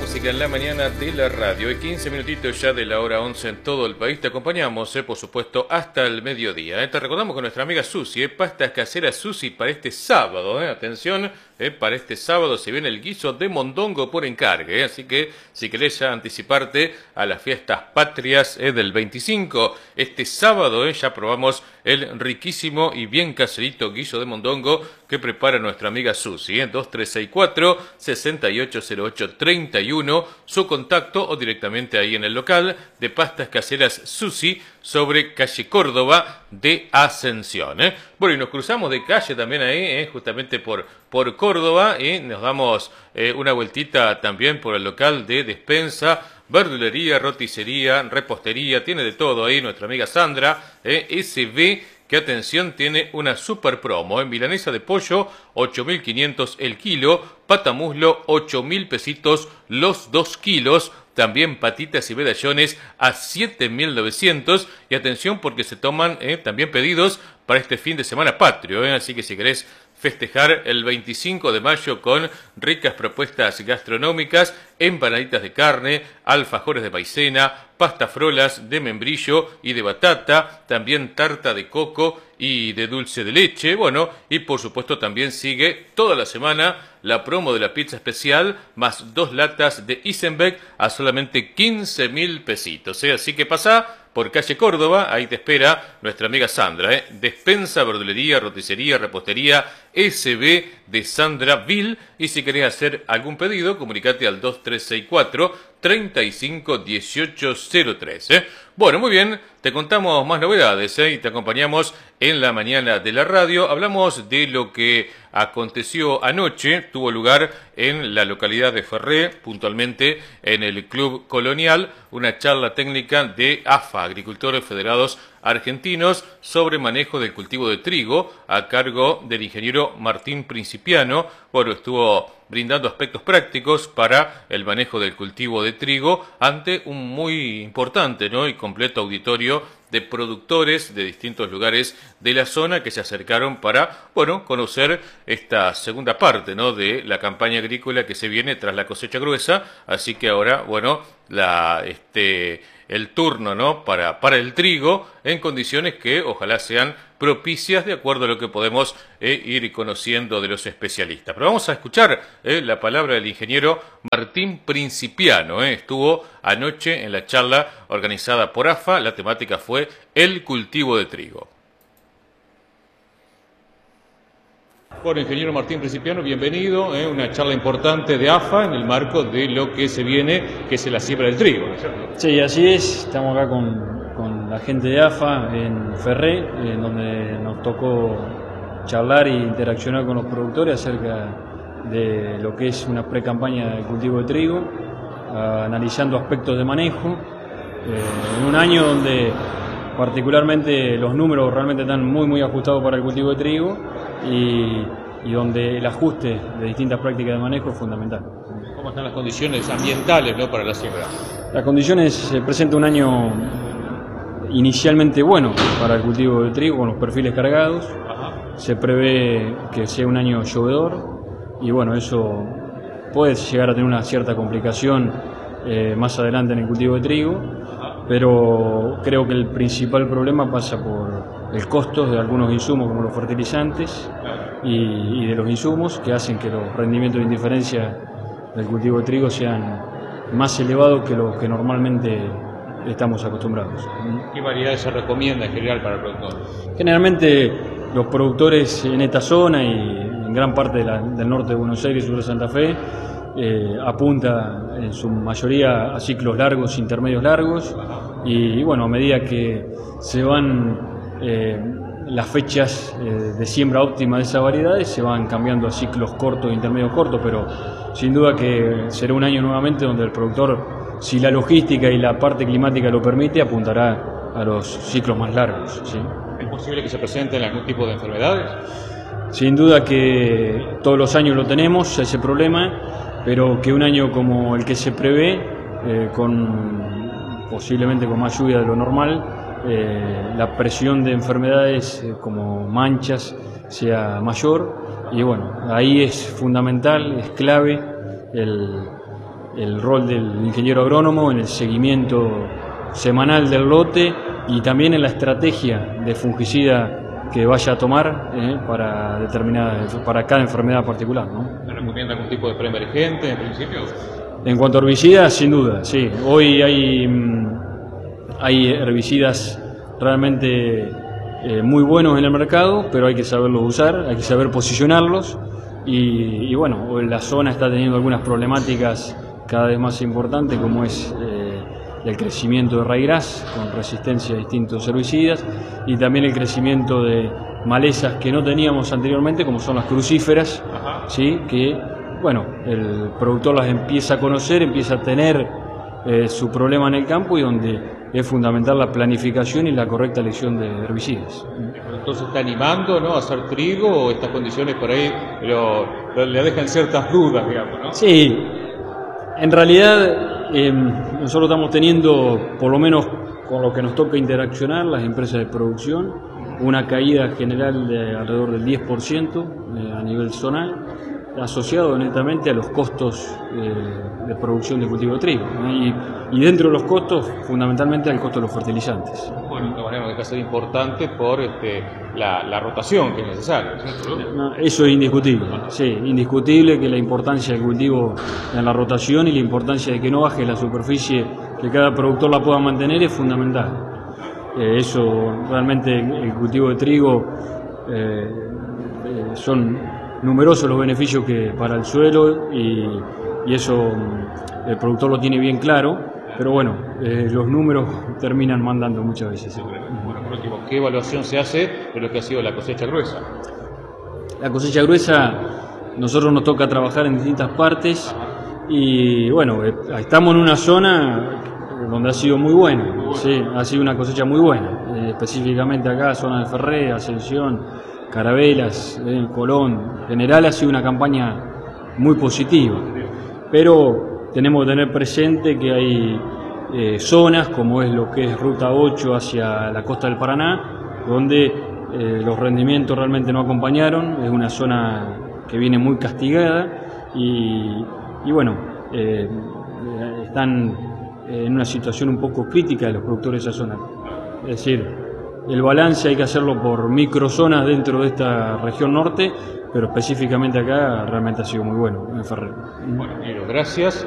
música en la mañana de la radio. Y 15 minutitos ya de la hora 11 en todo el país. Te acompañamos, por supuesto, hasta el mediodía. Te recordamos con nuestra amiga Susi, pastas caseras Susi para este sábado. Atención, para este sábado se viene el guiso de mondongo por encargue. Así que si querés ya anticiparte a las fiestas patrias del 25, este sábado ya probamos el riquísimo y bien caserito guiso de mondongo que prepara nuestra amiga Susi. 2364-680831, su contacto o directamente ahí en el local de pastas caseras Susi sobre calle Córdoba de Ascensión. Bueno, y nos cruzamos de calle también ahí, justamente por Córdoba, y nos damos una vueltita también por el local de despensa, verdulería, roticería, repostería, tiene de todo ahí nuestra amiga Sandra, SB, que atención, tiene una super promo, milanesa de pollo, 8.500 el kilo, patamuslo, 8.000 pesitos los 2 kilos, también patitas y medallones a 7.900, y atención porque se toman también pedidos para este fin de semana patrio, así que si querés festejar el 25 de mayo con ricas propuestas gastronómicas, empanaditas de carne, alfajores de maicena, pastafrolas de membrillo y de batata, también tarta de coco y de dulce de leche. Bueno, y por supuesto también sigue toda la semana la promo de la pizza especial, más 2 latas de Isenbeck a solamente 15.000 pesitos. Así que pasá por calle Córdoba, ahí te espera nuestra amiga Sandra. Despensa, verdulería, roticería, repostería, SB de Sandra Vil. Y si querés hacer algún pedido, comunicate al 2364-351803. Bueno, muy bien, te contamos más novedades y te acompañamos en la mañana de la radio. Hablamos de lo que aconteció anoche, tuvo lugar en la localidad de Ferré, puntualmente en el Club Colonial, una charla técnica de AFA, Agricultores Federados Argentinos, sobre manejo del cultivo de trigo, a cargo del ingeniero Martín Principiano. Bueno, estuvo brindando aspectos prácticos para el manejo del cultivo de trigo ante un muy importante y completo auditorio de productores de distintos lugares de la zona que se acercaron para, conocer esta segunda parte, de la campaña agrícola que se viene tras la cosecha gruesa. Así que ahora, el turno, para el trigo en condiciones que ojalá sean propicias de acuerdo a lo que podemos ir conociendo de los especialistas. Pero vamos a escuchar la palabra del ingeniero Martín Principiano. Estuvo anoche en la charla organizada por AFA. La temática fue el cultivo de trigo. Bueno, ingeniero Martín Principiano, bienvenido. Una charla importante de AFA en el marco de lo que se viene, que es la siembra del trigo, ¿no es cierto? Sí, así es. Estamos acá con la gente de AFA en Ferré, en donde nos tocó charlar e interaccionar con los productores acerca de lo que es una pre-campaña de cultivo de trigo, analizando aspectos de manejo, en un año donde particularmente los números realmente están muy ajustados para el cultivo de trigo y donde el ajuste de distintas prácticas de manejo es fundamental. ¿Cómo están las condiciones ambientales para la siembra? Las condiciones se presenta un año inicialmente bueno para el cultivo de trigo, con los perfiles cargados. Ajá. Se prevé que sea un año llovedor y eso puede llegar a tener una cierta complicación más adelante en el cultivo de trigo, pero creo que el principal problema pasa por el costo de algunos insumos como los fertilizantes y de los insumos, que hacen que los rendimientos de indiferencia del cultivo de trigo sean más elevados que los que normalmente estamos acostumbrados. ¿Qué variedades se recomienda en general para el productor? Generalmente los productores en esta zona y en gran parte del norte de Buenos Aires y sur de Santa Fe apunta en su mayoría a ciclos largos, intermedios largos, y a medida que se van las fechas de siembra óptima de esas variedades, se van cambiando a ciclos cortos e intermedios cortos, pero sin duda que será un año nuevamente donde el productor, si la logística y la parte climática lo permite, apuntará a los ciclos más largos, ¿sí? ¿Es posible que se presenten algún tipo de enfermedades? Sin duda que todos los años lo tenemos, ese problema, pero que un año como el que se prevé, posiblemente con más lluvia de lo normal, la presión de enfermedades como manchas sea mayor, y ahí es fundamental, es clave el rol del ingeniero agrónomo en el seguimiento semanal del lote y también en la estrategia de fungicida que vaya a tomar para cada enfermedad particular, ¿no? ¿Se recomienda algún tipo de preemergente en principio? En cuanto a herbicidas, sin duda, sí. Hoy hay herbicidas realmente muy buenos en el mercado, pero hay que saberlos usar, hay que saber posicionarlos y bueno, la zona está teniendo algunas problemáticas cada vez más importantes, como es el crecimiento de raíz con resistencia a distintos herbicidas y también el crecimiento de malezas que no teníamos anteriormente, como son las crucíferas, ¿sí? Que bueno, el productor las empieza a conocer, empieza a tener su problema en el campo y donde es fundamental la planificación y la correcta elección de herbicidas. Entonces está animando, ¿no?, a hacer trigo, o estas condiciones por ahí le dejan ciertas dudas, digamos, ¿no? Sí, en realidad nosotros estamos teniendo, por lo menos con lo que nos toca interaccionar, las empresas de producción, una caída general de alrededor del 10% a nivel zonal, asociado netamente a los costos de producción de cultivo de trigo, ¿no? Y dentro de los costos, fundamentalmente al costo de los fertilizantes. Bueno, de todas maneras deja ser importante por la rotación que es necesaria, ¿cierto? No, eso es indiscutible, sí, indiscutible que la importancia del cultivo en la rotación y la importancia de que no baje la superficie, que cada productor la pueda mantener, es fundamental. Eso realmente, el cultivo de trigo son numerosos los beneficios que para el suelo y eso el productor lo tiene bien claro, pero bueno, los números terminan mandando muchas veces. ¿Sí? Bueno, por último, ¿qué evaluación se hace de lo que ha sido la cosecha gruesa? La cosecha gruesa, nosotros nos toca trabajar en distintas partes y bueno, estamos en una zona donde ha sido muy buena, sí, ha sido una cosecha muy buena, específicamente acá, zona de Ferré, Ascensión, Carabelas, Colón. En general ha sido una campaña muy positiva, pero tenemos que tener presente que hay zonas como es lo que es Ruta 8 hacia la costa del Paraná, donde los rendimientos realmente no acompañaron, es una zona que viene muy castigada y bueno, están en una situación un poco crítica de los productores de esa zona. Es decir, el balance hay que hacerlo por microzonas dentro de esta región norte, pero específicamente acá realmente ha sido muy bueno en Ferrer. Bueno, gracias.